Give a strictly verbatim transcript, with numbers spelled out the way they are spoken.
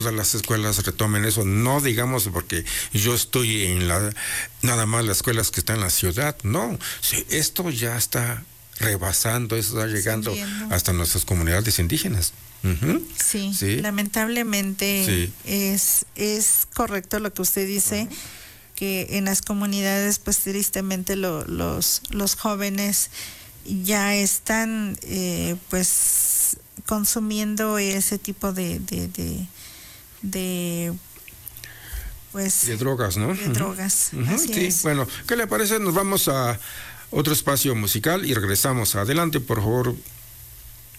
todas las escuelas retomen eso, no digamos porque yo estoy en la, nada más las escuelas que están en la ciudad, no, sí, esto ya está rebasando, eso está llegando Subiendo. hasta nuestras comunidades indígenas. Uh-huh. Sí, Sí. lamentablemente Sí. es, es correcto lo que usted dice, uh-huh. que en las comunidades, pues tristemente lo, los, los jóvenes ya están eh, pues consumiendo ese tipo de, de, de de pues de drogas, ¿no? De uh-huh. drogas. Uh-huh. Así sí, es. Bueno, ¿qué le parece? Nos vamos a otro espacio musical y regresamos. Adelante, por favor.